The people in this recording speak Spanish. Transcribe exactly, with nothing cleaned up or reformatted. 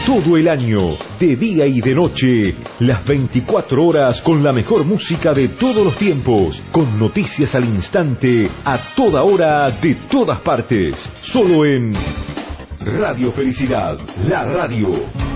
todo el año, de día y de noche, las veinticuatro horas con la mejor música de todos los tiempos, con noticias al instante, a toda hora, de todas partes, solo en Radio Felicidad, la radio.